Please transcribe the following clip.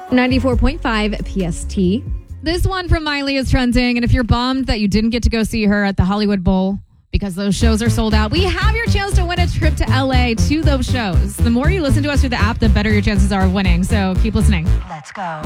94.5 PST. This one from Miley is trending, and if you're bummed that you didn't get to go see her at the Hollywood Bowl because those shows are sold out, we have your chance to win a trip to LA to those shows. The more you listen to us through the app, the better your chances are of winning, so keep listening. Let's go.